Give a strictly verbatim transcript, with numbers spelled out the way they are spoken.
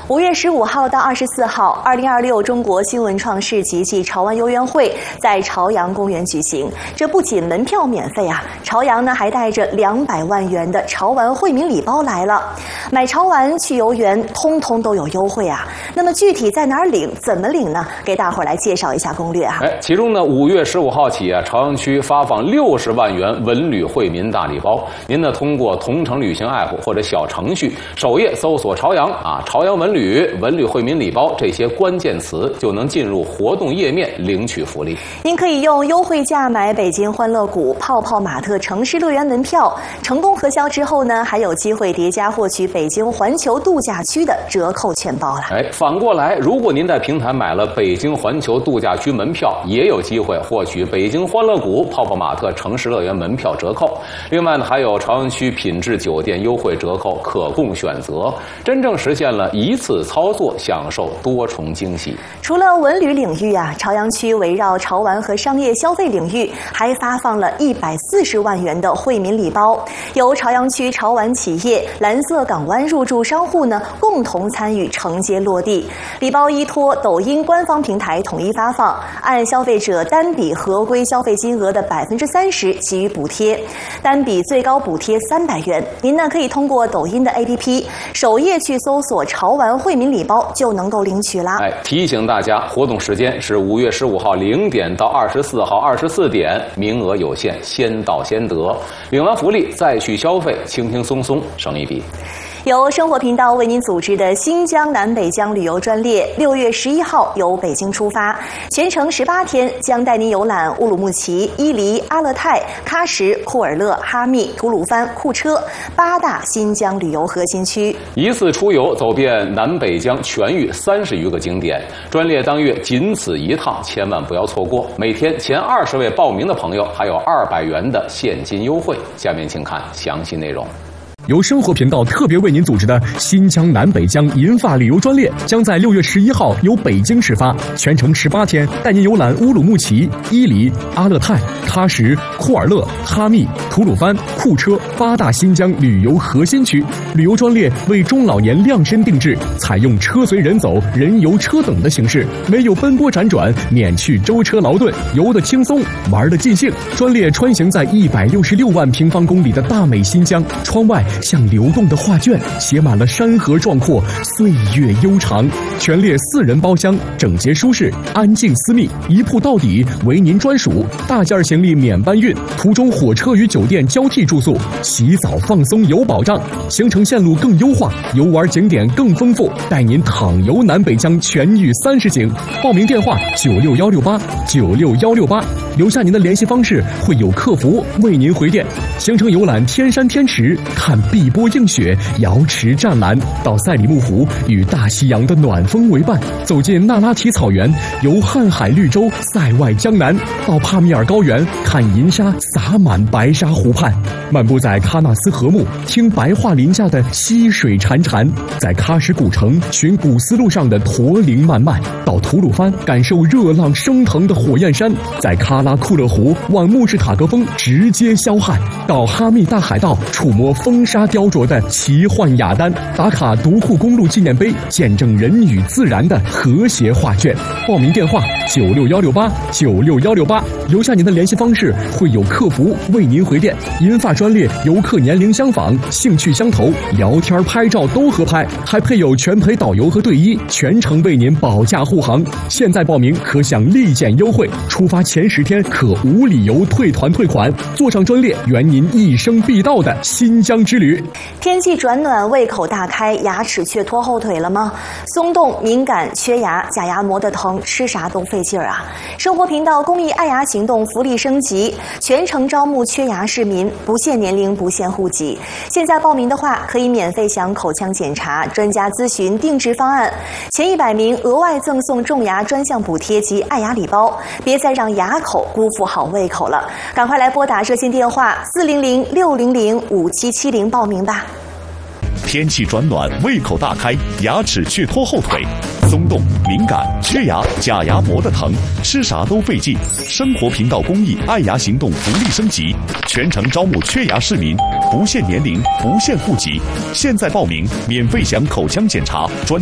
五月十五号到二十四号，二零二六中国新文创市集暨潮玩游园会在朝阳公园举行。这不仅门票免费啊，朝阳呢还带着两百万元的潮玩惠民礼包来了。买潮玩去游园，通通都有优惠啊。那么具体在哪儿领，怎么领呢？给大伙儿来介绍一下攻略啊。 哎，其中呢，五月十五号起啊，朝阳区发放六十万元文旅惠民大礼包。您呢通过同城旅行 app 或者小程序，首页搜索朝阳啊，朝阳文旅、文旅惠民礼包这些关键词，就能进入活动页面领取福利。 您可以用优惠价买北京欢乐谷、泡泡玛特城市乐园门票，成功核销之后呢，还有机会叠加获取北京环球度假区的折扣券包了。 哎，反过来，如果您在平台买了北京环球度假区门票，也有机会获取北京欢乐谷、泡泡玛特城市乐园门票折扣。另外呢，还有朝阳区品质酒店优惠折扣可供选择，真正实现了一次操作享受多重惊喜。 除了文旅领域啊，朝阳区围绕潮玩和商业消费领域，还发放了一百四十万元的惠民礼包，由朝阳区潮玩企业、蓝色港湾入驻商户呢共同参与承接落地。礼包依托抖音官方平台统一发放，按消费者单笔合规消费金额的百分之三十给予补贴，单笔最高补贴三百元。您呢可以通过抖音的 A P P 首页去搜索潮玩惠民礼包，就能够领取啦。 哎，提醒大家，活动时间是五月十五号零点到二十四号二十四点，名额有限，先到先得。领完福利再去消费，轻轻松松省一笔。 由生活频道为您组织的新疆南北疆旅游专列，六月十一号由北京出发，全程十八天，将带您游览乌鲁木齐、伊犁、阿勒泰、喀什、库尔勒、哈密、吐鲁番、库车八大新疆旅游核心区， 一次出游走遍南北疆全域三十余个景点。专列当月仅此一趟，千万不要错过。每天前二十位报名的朋友还有二百元的现金优惠。下面请看详细内容。 由生活频道特别为您组织的新疆南北疆银发旅游专列，将在六月十一号由北京始发，全程十八天，带您游览乌鲁木齐、伊犁、阿勒泰、喀什、库尔勒、哈密、吐鲁番、库车八大新疆旅游核心区。旅游专列为中老年量身定制，采用车随人走、人游车等的形式，没有奔波辗转，免去舟车劳顿，游得轻松，玩得尽兴。专列穿行在一百六十六万平方公里的大美新疆，窗外像流动的画卷，写满了山河壮阔，岁月悠长。全列四人包厢，整洁舒适，安静私密，一铺到底，为您专属。大件行李免搬运，途中火车与酒店交替住宿，洗澡放松有保障。行程线路更优化，游玩景点更丰富，带您淌游南北疆全域三十景。报名电话九六幺六八九六幺六八，留下您的联系方式，会有客服为您回电。行程游览天山天池，看碧波映雪，瑶池湛蓝，到赛里木湖与大西洋的暖风为伴，走进那拉提草原，游瀚海绿洲，塞外江南，到帕米尔高原，看银沙洒满白沙湖畔，漫步在喀纳斯河木，听白桦林下的溪水潺潺，在喀什古城寻古丝路上的驼铃漫漫，到吐鲁番感受热浪升腾的火焰山，在喀拉库勒湖望穆士塔格峰直接消汗，到哈密大海道触摸风沙雕琢的奇幻雅丹，打卡独库公路纪念碑，见证人与自然的和谐画卷。报名电话九六幺六八九六幺六八，留下您的联系方式，会有客服为您回电。银发专列游客年龄相仿，兴趣相投，聊天拍照都合拍，还配有全陪导游和队医，全程为您保驾护航。现在报名可享立减优惠，出发前十天可无理由退团退款。坐上专列，圆您一生必到的新疆之旅。 天气转暖，胃口大开，牙齿却拖后腿了吗？松动、敏感、缺牙，假牙磨得疼，吃啥都费劲儿啊！生活频道公益爱牙行动福利升级，全程招募缺牙市民，不限年龄，不限户籍。现在报名的话，可以免费享口腔检查、专家咨询、定制方案，前一百名额外赠送种牙专项补贴及爱牙礼包。别再让牙口辜负好胃口了，赶快来拨打热线电话四零零六零零五七七零报名吧。 天气转暖，胃口大开，牙齿却拖后腿，松动、敏感、缺牙，假牙磨得疼，吃啥都费劲。生活频道公益爱牙行动福利升级，全程招募缺牙市民，不限年龄，不限户籍。现在报名，免费享口腔检查、专